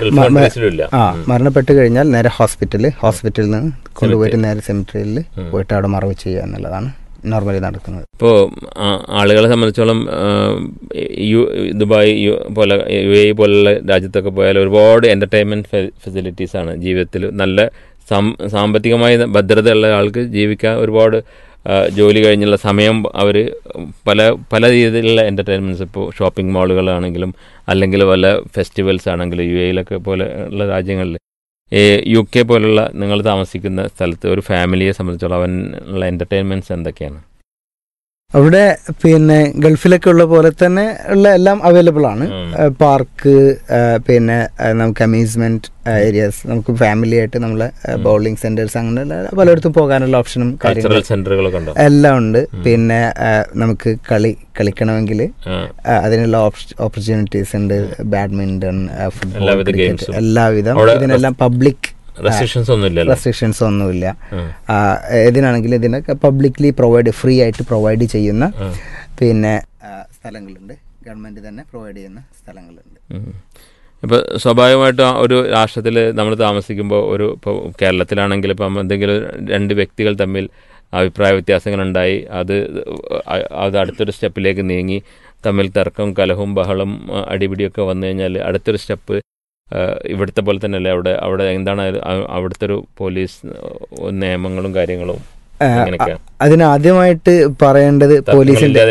ആ മരണപ്പെട്ട് കഴിഞ്ഞാൽ നേരെ ഹോസ്പിറ്റലിൽ ഹോസ്പിറ്റലിൽ നിന്ന് കൊണ്ടുപോയിട്ട് നേരെ സെമിറ്ററിയിൽ പോയിട്ട് അവിടെ മറവ് ചെയ്യുക എന്നുള്ളതാണ് നോർമലി നടക്കുന്നത്. ഇപ്പോൾ ആളുകളെ സംബന്ധിച്ചോളം യു ദുബായ് യു പോലെ യു എ പോലുള്ള രാജ്യത്തൊക്കെ പോയാൽ ഒരുപാട് എൻ്റർടൈൻമെൻറ്റ് ഫെസിലിറ്റീസാണ്. ജീവിതത്തിൽ നല്ല സാമ്പത്തികമായി ഭദ്രതയുള്ള ആൾക്ക് ജീവിക്കാൻ ഒരുപാട് ജോലി കഴിഞ്ഞുള്ള സമയം അവർ പല പല രീതിയിലുള്ള എൻ്റർടൈൻമെൻറ്റ്സ്, ഇപ്പോൾ ഷോപ്പിംഗ് മാളുകളാണെങ്കിലും അല്ലെങ്കിൽ വല്ല ഫെസ്റ്റിവൽസ് ആണെങ്കിലും യു എയിലൊക്കെ പോലെ ഉള്ള രാജ്യങ്ങളിൽ, യു കെ പോലുള്ള നിങ്ങൾ താമസിക്കുന്ന സ്ഥലത്ത് ഒരു ഫാമിലിയെ സംബന്ധിച്ചോളം അവനുള്ള എൻ്റർടൈൻമെൻറ്റ്സ് എന്തൊക്കെയാണ്? അവിടെ പിന്നെ ഗൾഫിലൊക്കെ ഉള്ള പോലെ തന്നെ ഉള്ള എല്ലാം അവൈലബിൾ ആണ്. പാർക്ക്, പിന്നെ നമുക്ക് അമ്യൂസ്മെന്റ് ഏരിയാസ്, നമുക്ക് ഫാമിലി ആയിട്ട് നമ്മളെ ബൗളിംഗ് സെന്റേഴ്സ്, അങ്ങനെ പലയിടത്തും പോകാനുള്ള ഓപ്ഷനും കാര്യങ്ങളും എല്ലാം ഉണ്ട്. പിന്നെ നമുക്ക് കളി കളിക്കണമെങ്കിൽ അതിനുള്ള ഓപ്പർച്യൂണിറ്റീസ് ഉണ്ട്. ബാഡ്മിന്റൺ, ഫുട്ബോൾ, ക്രിക്കറ്റ്, എല്ലാവിധം ഇതിനെല്ലാം പബ്ലിക് റെസ്ട്രിക്ഷൻസ് ഒന്നുമില്ല റെസ്ട്രിക്ഷൻസ് ഒന്നുമില്ല ഇതിനാണെങ്കിൽ ഇതിനൊക്കെ പബ്ലിക്ലി പ്രൊവൈഡ് ഫ്രീ ആയിട്ട് പ്രൊവൈഡ് ചെയ്യുന്ന പിന്നെ സ്ഥലങ്ങളുണ്ട്. ഗവൺമെൻറ് തന്നെ പ്രൊവൈഡ് ചെയ്യുന്ന സ്ഥലങ്ങളുണ്ട്. ഇപ്പോൾ സ്വാഭാവികമായിട്ടും ഒരു രാഷ്ട്രത്തിൽ നമ്മൾ താമസിക്കുമ്പോൾ ഒരു ഇപ്പോൾ കേരളത്തിലാണെങ്കിൽ ഇപ്പം എന്തെങ്കിലും രണ്ട് വ്യക്തികൾ തമ്മിൽ അഭിപ്രായ വ്യത്യാസങ്ങളുണ്ടായി, അത് അത് അടുത്തൊരു സ്റ്റെപ്പിലേക്ക് നീങ്ങി തമ്മിൽ തർക്കവും കലഹവും ബഹളം അടിപിടിയൊക്കെ വന്നു കഴിഞ്ഞാൽ അടുത്തൊരു സ്റ്റെപ്പ് ഇവിടുത്തെ പോലെ തന്നെയല്ലേ അവിടെ അവിടെ എന്താണ് അവിടുത്തെ ഒരു പോലീസ് നിയമങ്ങളും കാര്യങ്ങളും? അതിനാദ്യമായിട്ട് പറയേണ്ടത് പോലീസിന്റെ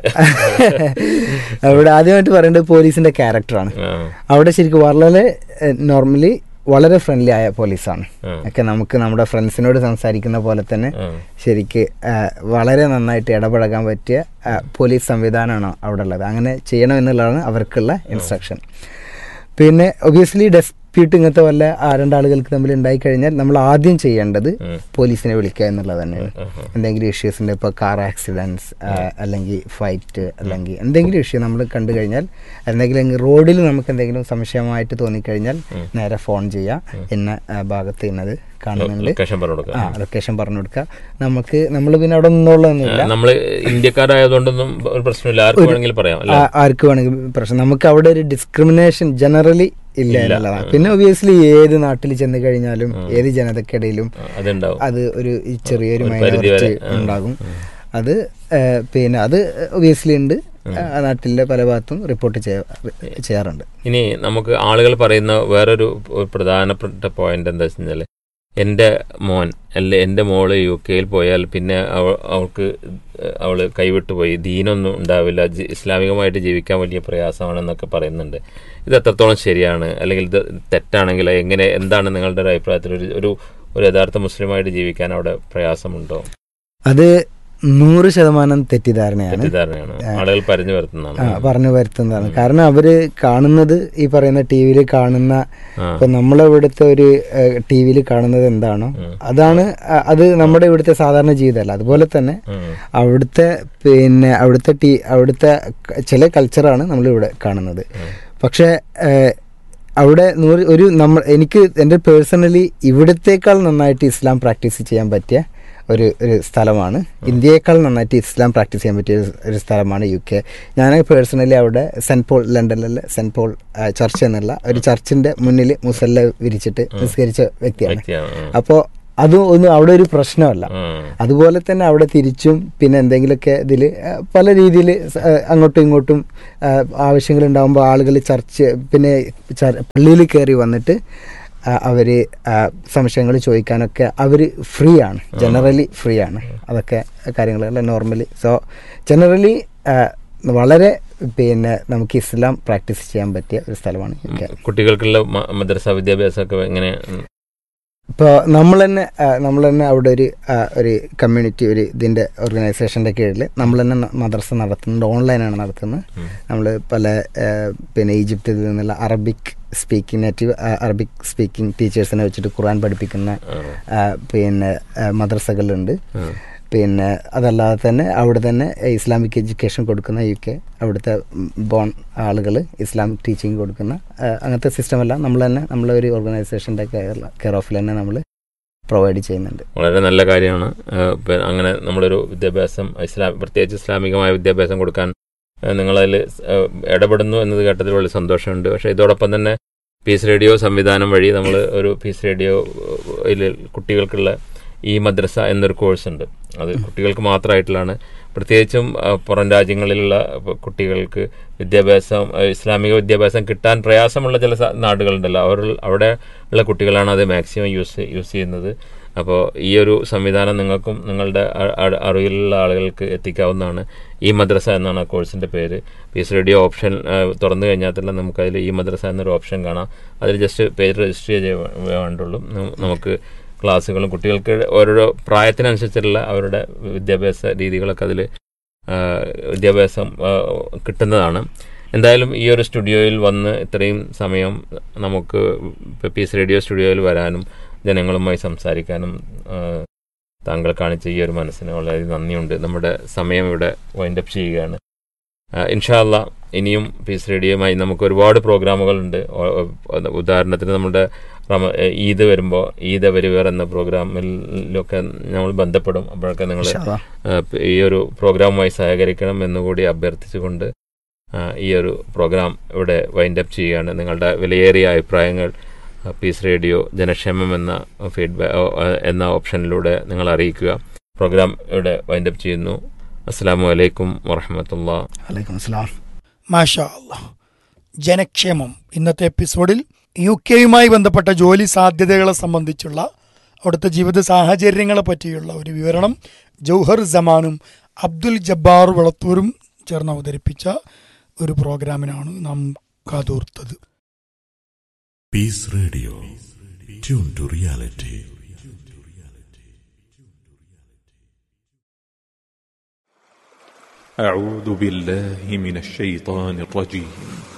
അവിടെ ആദ്യമായിട്ട് പറയേണ്ടത് പോലീസിന്റെ ക്യാരക്ടറാണ്. അവിടെ ശരിക്കും വളരെ നോർമലി വളരെ ഫ്രണ്ട്ലി ആയ പോലീസാണ്. ഒക്കെ നമുക്ക് നമ്മുടെ ഫ്രണ്ട്സിനോട് സംസാരിക്കുന്ന പോലെ തന്നെ ശരിക്ക് വളരെ നന്നായിട്ട് ഇടപഴകാൻ പറ്റിയ പോലീസ് സംവിധാനമാണ് അവിടെ ഉള്ളത്. അങ്ങനെ ചെയ്യണം എന്നുള്ളതാണ് അവർക്കുള്ള ഇൻസ്ട്രക്ഷൻ. പിന്നെ ഒബിയസ്ലി ഡെസ്പ്യൂട്ട് ഇങ്ങനത്തെ വല്ല ആ രണ്ടാളുകൾക്ക് തമ്മിൽ ഉണ്ടായിക്കഴിഞ്ഞാൽ നമ്മൾ ആദ്യം ചെയ്യേണ്ടത് പോലീസിനെ വിളിക്കുക എന്നുള്ളത് തന്നെയാണ്. എന്തെങ്കിലും ഇഷ്യൂസിൻ്റെ ഇപ്പോൾ കാർ ആക്സിഡൻറ്റ്സ് അല്ലെങ്കിൽ ഫൈറ്റ് അല്ലെങ്കിൽ എന്തെങ്കിലും ഇഷ്യൂ നമ്മൾ കണ്ടു കഴിഞ്ഞാൽ, എന്തെങ്കിലും റോഡിൽ നമുക്ക് എന്തെങ്കിലും സംശയമായിട്ട് തോന്നിക്കഴിഞ്ഞാൽ നേരെ ഫോൺ ചെയ്യുക, ഇന്ന ഭാഗത്ത് ഇന്നത് കാണുന്നുണ്ട്, ആ ലൊക്കേഷൻ പറഞ്ഞു കൊടുക്കുക. നമുക്ക് നമ്മൾ പിന്നെ അവിടെ നിന്നുള്ളതൊന്നുമില്ല, നമ്മൾ ഇന്ത്യക്കാരായതുകൊണ്ടൊന്നും പ്രശ്നമില്ല, ആർക്ക് വേണമെങ്കിലും പറയാം, ആർക്ക് വേണമെങ്കിൽ പ്രശ്നം. നമുക്ക് അവിടെ ഒരു ഡിസ്ക്രിമിനേഷൻ ജനറലി ഇല്ല എന്നുള്ളതാണ്. പിന്നെ ഒബിയസ്ലി ഏത് നാട്ടിൽ ചെന്ന് കഴിഞ്ഞാലും ഏത് ജനതക്കിടയിലും അത് ഒരു ചെറിയൊരു മൈനോറിറ്റി ഉണ്ടാകും. അത് പിന്നെ അത് ഒബിയസ്ലി ഉണ്ട്, നാട്ടിലെ പല ഭാഗത്തും റിപ്പോർട്ട് ചെയ്യാറുണ്ട്. ഇനി നമുക്ക് ആളുകൾ പറയുന്ന വേറൊരു പ്രധാനപ്പെട്ട പോയിന്റ് എന്താ വെച്ച് കഴിഞ്ഞാൽ, എൻ്റെ മോൻ അല്ലെ എൻ്റെ മോള് യു കെയിൽ പോയാൽ പിന്നെ അവ അവൾക്ക് അവൾ കൈവിട്ടു പോയി, ദീനൊന്നും ഉണ്ടാവില്ല, ഇസ്ലാമികമായിട്ട് ജീവിക്കാൻ വലിയ പ്രയാസമാണെന്നൊക്കെ പറയുന്നുണ്ട്. ഇത് എത്രത്തോളം ശരിയാണ്, അല്ലെങ്കിൽ ഇത് തെറ്റാണെങ്കിൽ എങ്ങനെ, എന്താണ് നിങ്ങളുടെ ഒരു അഭിപ്രായത്തിൽ ഒരു ഒരു യഥാർത്ഥ മുസ്ലിമായിട്ട് ജീവിക്കാൻ അവിടെ പ്രയാസമുണ്ടോ? അത് നൂറ് ശതമാനം തെറ്റിദ്ധാരണയാണ്, തെറ്റിദ്ധാരണയാണ്, ആളുകൾ പറഞ്ഞു വരുത്തുന്നതാണ്. പറഞ്ഞു വരുത്തുന്നതാണ്. കാരണം അവര് കാണുന്നത് ഈ പറയുന്ന ടി വിയിൽ കാണുന്ന, ഇപ്പൊ നമ്മളെ ഇവിടുത്തെ ഒരു ടി വിയിൽ കാണുന്നത് എന്താണോ അതാണ് അത് നമ്മുടെ ഇവിടുത്തെ സാധാരണ ജീവിതമല്ല. അതുപോലെ തന്നെ അവിടുത്തെ പിന്നെ അവിടുത്തെ ടീ അവിടുത്തെ ചില കൾച്ചറാണ് നമ്മളിവിടെ കാണുന്നത്. പക്ഷെ അവിടെ നൂറ് ഒരു നമ്മൾ എനിക്ക് എൻ്റെ പേഴ്സണലി ഇവിടത്തേക്കാൾ നന്നായിട്ട് ഇസ്ലാം പ്രാക്ടീസ് ചെയ്യാൻ പറ്റിയ ഒരു ഒരു സ്ഥലമാണ്, ഇന്ത്യയേക്കാൾ നന്നായിട്ട് ഇസ്ലാം പ്രാക്ടീസ് ചെയ്യാൻ പറ്റിയ ഒരു സ്ഥലമാണ് യു കെ. ഞാൻ പേഴ്സണലി അവിടെ സെൻറ്റ് പോൾ, ലണ്ടനിലെ സെൻറ്റ് പോൾ ചർച്ച് എന്നുള്ള ഒരു ചർച്ചിൻ്റെ മുന്നിൽ മുസല്ല വിരിച്ചിട്ട് നിസ്കരിച്ച വ്യക്തിയാണ്. അപ്പോൾ അത് ഒന്നും അവിടെ ഒരു പ്രശ്നമല്ല. അതുപോലെ തന്നെ അവിടെ തിരിച്ചും പിന്നെ എന്തെങ്കിലുമൊക്കെ ഇതിൽ പല രീതിയിൽ അങ്ങോട്ടും ഇങ്ങോട്ടും ആവശ്യങ്ങളുണ്ടാകുമ്പോൾ ആളുകൾ ചർച്ച് പിന്നെ പള്ളിയിൽ കയറി വന്നിട്ട് അവർ സംശയങ്ങൾ ചോദിക്കാനൊക്കെ അവർ ഫ്രീ ആണ്, ജനറലി ഫ്രീ ആണ്. അതൊക്കെ കാര്യങ്ങളല്ല നോർമലി. സോ ജനറലി വളരെ പിന്നെ നമുക്ക് ഇസ്ലാം പ്രാക്ടീസ് ചെയ്യാൻ പറ്റിയ ഒരു സ്ഥലമാണ്. കുട്ടികൾക്കുള്ള മദ്രസ വിദ്യാഭ്യാസമൊക്കെ എങ്ങനെ? ഇപ്പോൾ നമ്മൾ തന്നെ നമ്മൾ തന്നെ അവിടെ ഒരു ഒരു കമ്മ്യൂണിറ്റി ഒരു ഇതിൻ്റെ ഓർഗനൈസേഷൻ്റെ കീഴിൽ നമ്മൾ തന്നെ മദ്രസ നടത്തുന്നുണ്ട്, ഓൺലൈനാണ് നടത്തുന്നത്. നമ്മൾ പല പിന്നെ ഈജിപ്തിൽ നിന്നുള്ള Arabic speaking native Arabic speaking ടീച്ചേഴ്സിനെ വെച്ചിട്ട് ഖുർആൻ പഠിപ്പിക്കുന്ന പിന്നെ മദ്രസകളുണ്ട്. പിന്നെ അതല്ലാതെ തന്നെ അവിടെ തന്നെ ഇസ്ലാമിക് എഡ്യൂക്കേഷൻ കൊടുക്കുന്ന യു കെ അവിടുത്തെ ബോൺ ആളുകൾ ഇസ്ലാമിക് ടീച്ചിങ് കൊടുക്കുന്ന അങ്ങനത്തെ സിസ്റ്റമെല്ലാം നമ്മൾ തന്നെ നമ്മളെ ഒരു ഓർഗനൈസേഷൻ്റെ കെയർ കെയർ ഓഫിൽ തന്നെ നമ്മൾ പ്രൊവൈഡ് ചെയ്യുന്നുണ്ട്. വളരെ നല്ല കാര്യമാണ്. അങ്ങനെ നമ്മളൊരു വിദ്യാഭ്യാസം ഇസ്ലാം പ്രത്യേകിച്ച് ഇസ്ലാമികമായ വിദ്യാഭ്യാസം കൊടുക്കാൻ നിങ്ങളതിൽ ഇടപെടുന്നു എന്നത് കേട്ടതിൽ വളരെ സന്തോഷമുണ്ട്. പക്ഷേ ഇതോടൊപ്പം തന്നെ പീസ് റേഡിയോ സംവിധാനം വഴി നമ്മൾ ഒരു പീസ് റേഡിയോയിൽ കുട്ടികൾക്കുള്ള ഈ മദ്രസ എന്നൊരു കോഴ്സ് ഉണ്ട്. അത് കുട്ടികൾക്ക് മാത്രമായിട്ടുള്ളതാണ്. പ്രത്യേകിച്ചും പുറം രാജ്യങ്ങളിലുള്ള കുട്ടികൾക്ക് വിദ്യാഭ്യാസം ഇസ്ലാമിക വിദ്യാഭ്യാസം കിട്ടാൻ പ്രയാസമുള്ള ചില നാടുകളുണ്ടല്ലോ, അവർ അവിടെ ഉള്ള കുട്ടികളാണ് അത് മാക്സിമം യൂസ് യൂസ് ചെയ്യുന്നത്. അപ്പോൾ ഈ ഒരു സംവിധാനം നിങ്ങൾക്കും നിങ്ങളുടെ അറിവിലുള്ള ആളുകൾക്ക് എത്തിക്കാവുന്നതാണ്. ഈ മദ്രസ എന്നാണ് ആ കോഴ്സിൻ്റെ പേര്. പീസ് റേഡിയോ ഓപ്ഷൻ തുറന്നു കഴിഞ്ഞാൽ തന്നെ നമുക്കതിൽ ഈ മദ്രസ എന്നൊരു ഓപ്ഷൻ കാണാം. അതിൽ ജസ്റ്റ് പേര് രജിസ്റ്റർ ചെയ്യാൻ വേണ്ടുള്ളൂ. നമുക്ക് ക്ലാസ്സുകളും കുട്ടികൾക്ക് ഓരോരോ പ്രായത്തിനനുസരിച്ചുള്ള അവരുടെ വിദ്യാഭ്യാസ രീതികളൊക്കെ അതിൽ വിദ്യാഭ്യാസം കിട്ടുന്നതാണ്. എന്തായാലും ഈ ഒരു സ്റ്റുഡിയോയിൽ വന്ന് ഇത്രയും സമയം നമുക്ക് പീസ് റേഡിയോ സ്റ്റുഡിയോയിൽ വരാനും ജനങ്ങളുമായി സംസാരിക്കാനും താങ്കൾ കാണിച്ച ഈ ഒരു മനസ്സിന് വളരെ നന്ദിയുണ്ട്. നമ്മുടെ സമയം ഇവിടെ വൈൻഡപ്പ് ചെയ്യുകയാണ്. ഇൻഷാ അല്ലാ ഇനിയും പീസ് റേഡിയോയുമായി നമുക്ക് ഒരുപാട് പ്രോഗ്രാമുകളുണ്ട്. ഉദാഹരണത്തിന് നമ്മുടെ ഈദ് വരുമ്പോൾ ഈദ് വരിവേർ എന്ന പ്രോഗ്രാമിലൊക്കെ നമ്മൾ ബന്ധപ്പെടും. അപ്പോഴൊക്കെ നിങ്ങൾ ഈ ഒരു പ്രോഗ്രാമുമായി സഹകരിക്കണം എന്നുകൂടി അഭ്യർത്ഥിച്ചുകൊണ്ട് ഈ ഒരു പ്രോഗ്രാം ഇവിടെ വൈൻഡപ്പ് ചെയ്യുകയാണ്. നിങ്ങളുടെ വിലയേറിയ അഭിപ്രായങ്ങൾ പീസ് റേഡിയോ ജനക്ഷേമം എന്ന ഫീഡ്ബാക്ക് എന്ന ഓപ്ഷനിലൂടെ നിങ്ങൾ അറിയിക്കുക. പ്രോഗ്രാം ഇവിടെ വൈൻഡപ്പ് ചെയ്യുന്നു. അസ്സലാമു അലൈക്കും വറഹ്മത്തുള്ളാഹി. വലൈക്കും അസ്സലാം. മാഷാ അല്ലാഹ്. ജനക്ഷേമം ഇന്നത്തെ എപ്പിസോഡിൽ യു കെയുമായി ബന്ധപ്പെട്ട ജോലി സാധ്യതകളെ സംബന്ധിച്ചുള്ള അവിടുത്തെ ജീവിത സാഹചര്യങ്ങളെ പറ്റിയുള്ള ഒരു വിവരണം ജൗഹർ സമാനും അബ്ദുൽ ജബ്ബാർ വളത്തൂരും ചേർന്ന് അവതരിപ്പിച്ച ഒരു പ്രോഗ്രാമിനാണ് നാം കാതോർത്തത്. Piece radio, tune to reality. أعوذ بالله من الشيطان الرجيم.